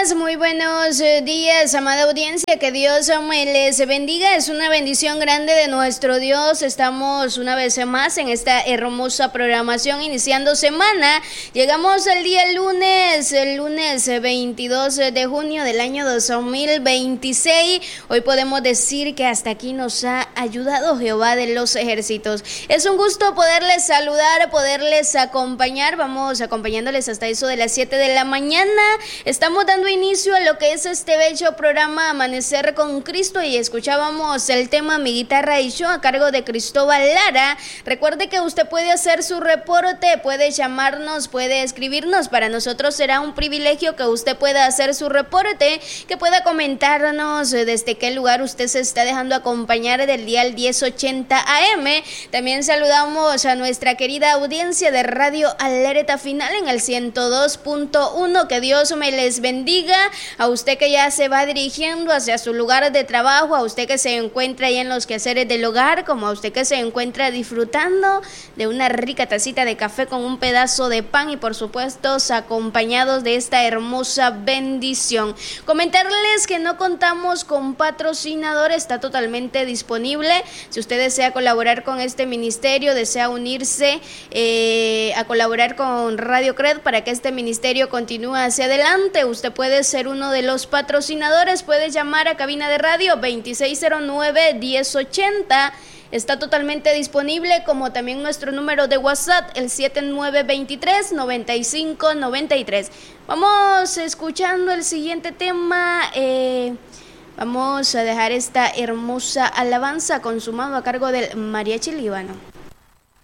Muy buenos días, amada audiencia, que Dios me les bendiga. Es una bendición grande de nuestro Dios. Estamos una vez más en esta hermosa programación iniciando semana. Llegamos el día lunes, el lunes 22 de junio del año 2026. Hoy podemos decir que hasta aquí nos ha ayudado Jehová de los ejércitos. Es un gusto poderles saludar, poderles acompañar. Vamos acompañándoles hasta eso de las 7 de la mañana. Estamos dando inicio a lo que es este bello programa Amanecer con Cristo y escuchábamos el tema Mi Guitarra y Yo a cargo de Cristóbal Lara. Recuerde que usted puede hacer su reporte, puede llamarnos, puede escribirnos. Para nosotros será un privilegio que usted pueda hacer su reporte, que pueda comentarnos desde qué lugar usted se está dejando acompañar del dial 1080 AM. También saludamos a nuestra querida audiencia de Radio Alerta Final en el 102.1. Que Dios me les bendiga. A usted que ya se va dirigiendo hacia su lugar de trabajo, a usted que se encuentra ahí en los quehaceres del hogar, como a usted que se encuentra disfrutando de una rica tacita de café con un pedazo de pan y por supuesto acompañados de esta hermosa bendición. Comentarles que no contamos con patrocinador, está totalmente disponible. Si usted desea colaborar con este ministerio, desea unirse a colaborar con Radio Cred para que este ministerio continúe hacia adelante, usted puede ser uno de los patrocinadores, puede llamar a cabina de radio 2609-1080, está totalmente disponible, como también nuestro número de WhatsApp, el 7923-9593. Vamos escuchando el siguiente tema, vamos a dejar esta hermosa alabanza consumado a cargo del Mariachi Líbano.